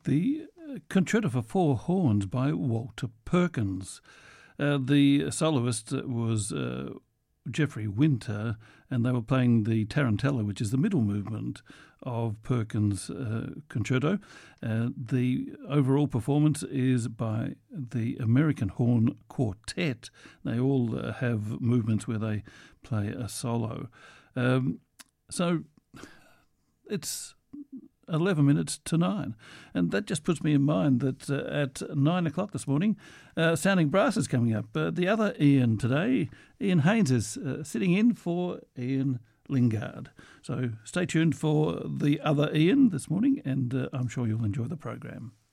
the Concerto for Four Horns by Walter Perkins. The soloist was Jeffrey Winter, and they were playing the Tarantella, which is the middle movement of Perkins' concerto. The overall performance is by the American Horn Quartet. They all have movements where they play a solo. So it's 11 minutes to 9. And that just puts me in mind that at 9 o'clock this morning, Sounding Brass is coming up. The other Ian today, Ian Haynes, is sitting in for Ian Lingard. So stay tuned for the other Ian this morning, and I'm sure you'll enjoy the program.